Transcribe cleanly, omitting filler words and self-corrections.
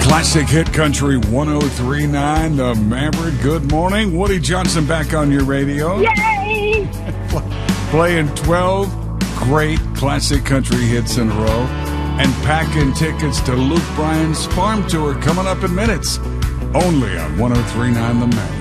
Classic Hit Country 103.9, The Maverick. Good morning. Woody Johnson back on your radio. Yay! Playing 12 great classic country hits in a row and packing tickets to Luke Bryan's farm tour coming up in minutes. Only on 103.9 The Maverick.